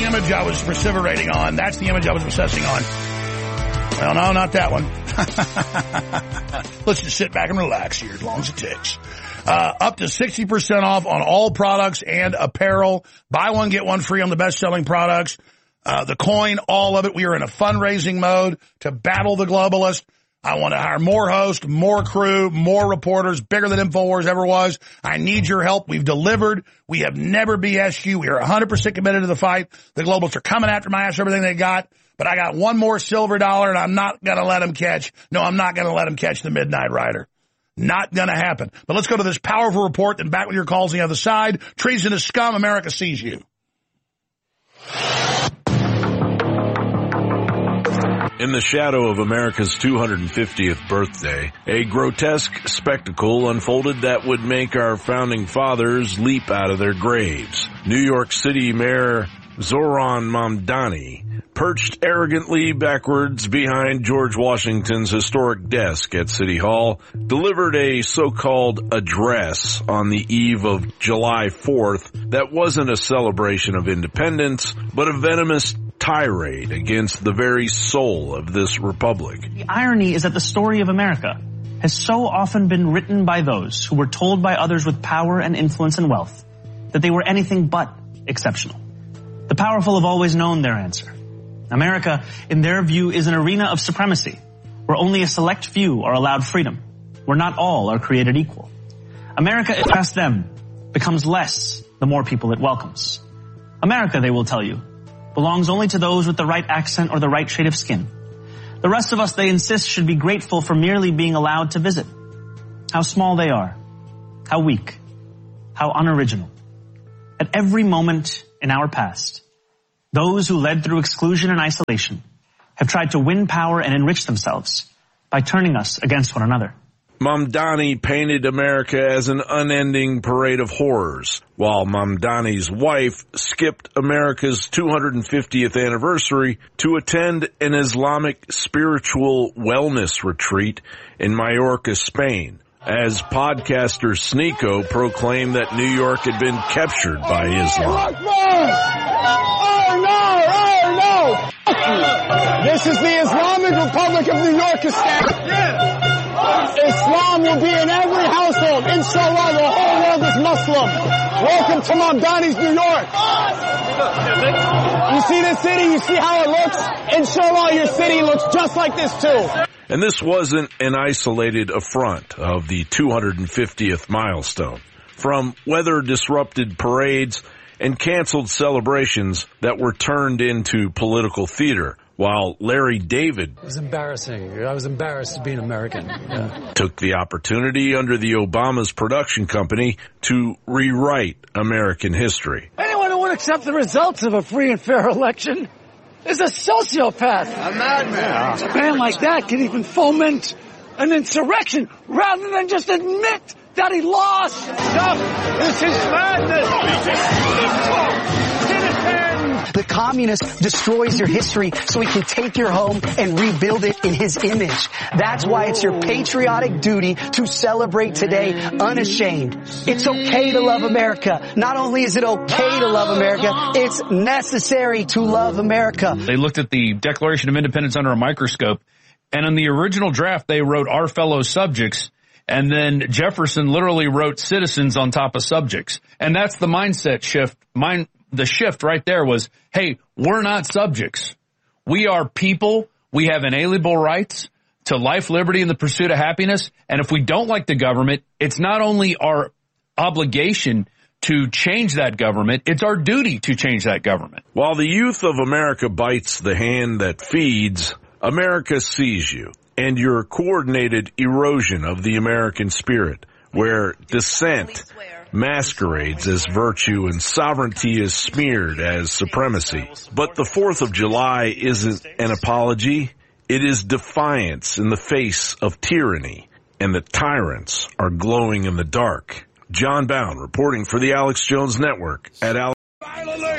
image I was perseverating on. That's the image I was obsessing on. Well, no, not that one. Let's just sit back and relax here as long as it takes. Up to 60% off on all products and apparel. Buy one, get one free on the best-selling products. The coin, all of it. We are in a fundraising mode to battle the globalists. I want to hire more hosts, more crew, more reporters, bigger than InfoWars ever was. I need your help. We've delivered. We have never BS'd you. We are 100% committed to the fight. The globalists are coming after my ass for everything they got. But I got one more silver dollar, and I'm not going to let them catch. No, I'm not going to let them catch the Midnight Rider. Not going to happen. But let's go to this powerful report, then back with your calls on the other side. Treason is scum. America sees you. In the shadow of America's 250th birthday, a grotesque spectacle unfolded that would make our founding fathers leap out of their graves. New York City Mayor Zohran Mamdani perched arrogantly backwards behind George Washington's historic desk at City Hall, delivered a so-called address on the eve of July 4th that wasn't a celebration of independence, but a venomous tirade against the very soul of this republic. The irony is that the story of America has so often been written by those who were told by others with power and influence and wealth that they were anything but exceptional. The powerful have always known their answer. America, in their view, is an arena of supremacy, where only a select few are allowed freedom, where not all are created equal. America, if asked them, becomes less the more people it welcomes. America, they will tell you, belongs only to those with the right accent or the right shade of skin. The rest of us, they insist, should be grateful for merely being allowed to visit. How small they are, how weak, how unoriginal. At every moment in our past, those who led through exclusion and isolation have tried to win power and enrich themselves by turning us against one another. Mamdani painted America as an unending parade of horrors, while Mamdani's wife skipped America's 250th anniversary to attend an Islamic spiritual wellness retreat in Mallorca, Spain, as podcaster Sneeko proclaimed that New York had been captured by Islam. This is the Islamic Republic of New York estate. Islam will be in every household. Inshallah, the whole world is Muslim. Welcome to Mamdani's New York. You see this city? You see how it looks? Inshallah, your city looks just like this too. And this wasn't an isolated affront of the 250th milestone. From weather-disrupted parades and canceled celebrations that were turned into political theater, while Larry David It was embarrassing. I was embarrassed to be an American. Yeah. took the opportunity under the Obama's production company to rewrite American history. Anyone who would accept the results of a free and fair election is a sociopath. A madman. A man like that can even foment an insurrection rather than just admit that he lost. Stop! This is madness! The communist destroys your history so he can take your home and rebuild it in his image. That's why it's your patriotic duty to celebrate today unashamed. It's okay to love America. Not only is it okay to love America, it's necessary to love America. They looked at the Declaration of Independence under a microscope, and in the original draft, they wrote "our fellow subjects," and then Jefferson literally wrote "citizens" on top of subjects. And that's the mindset shift. The shift right there was, hey, we're not subjects. We are people. We have inalienable rights to life, liberty, and the pursuit of happiness. And if we don't like the government, it's not only our obligation to change that government, it's our duty to change that government. While the youth of America bites the hand that feeds, America sees you and your coordinated erosion of the American spirit, where dissent masquerades as virtue and sovereignty is smeared as supremacy. But the 4th of July isn't an apology. It is defiance in the face of tyranny, and the tyrants are glowing in the dark. John Bound reporting for the Alex Jones Network at Alex